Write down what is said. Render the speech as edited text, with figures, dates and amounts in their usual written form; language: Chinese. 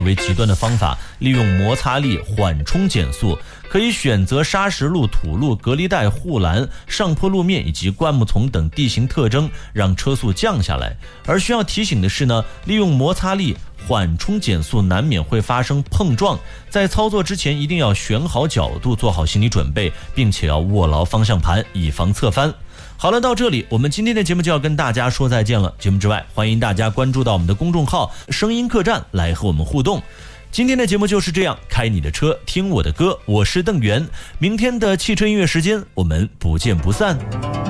为极端的方法，利用摩擦力缓冲减速，可以选择砂石路、土路、隔离带、护栏、上坡路面以及灌木丛等地形特征，让车速降下来。而需要提醒的是呢，利用摩擦力缓冲减速难免会发生碰撞，在操作之前一定要选好角度，做好心理准备，并且要握牢方向盘，以防侧翻。好了，到这里我们今天的节目就要跟大家说再见了。节目之外，欢迎大家关注到我们的公众号声音客栈来和我们互动。今天的节目就是这样，开你的车，听我的歌，我是邓源。明天的汽车音乐时间，我们不见不散。